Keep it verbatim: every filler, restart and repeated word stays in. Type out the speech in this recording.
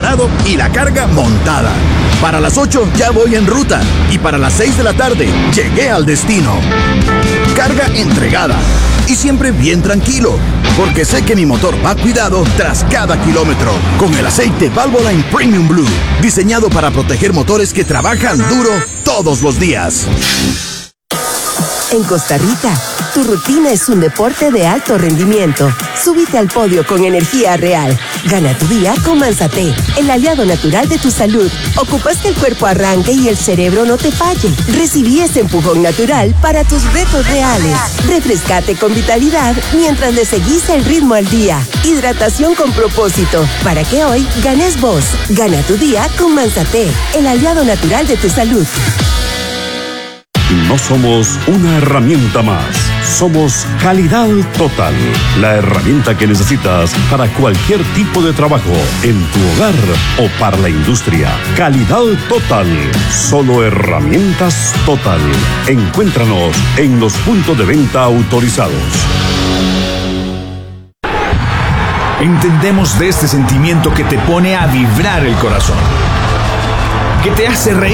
estacionado y la carga montada. Para las ocho ya voy en ruta y para las seis de la tarde llegué al destino. Carga entregada y siempre bien tranquilo, porque sé que mi motor va cuidado tras cada kilómetro. Con el aceite Valvoline Premium Blue, diseñado para proteger motores que trabajan duro todos los días. En Costa Rica, tu rutina es un deporte de alto rendimiento. Súbite al podio con energía real. Gana tu día con Manzate, el aliado natural de tu salud. Ocupas que el cuerpo arranque y el cerebro no te falle. Recibí ese empujón natural para tus retos reales. Refrescate con vitalidad mientras le seguís el ritmo al día. Hidratación con propósito, para que hoy ganes vos. Gana tu día con Manzate, el aliado natural de tu salud. No somos una herramienta más. Somos Calidad Total, la herramienta que necesitas para cualquier tipo de trabajo, en tu hogar o para la industria. Calidad Total, solo herramientas Total. Encuéntranos en los puntos de venta autorizados. Entendemos de este sentimiento que te pone a vibrar el corazón, que te hace reír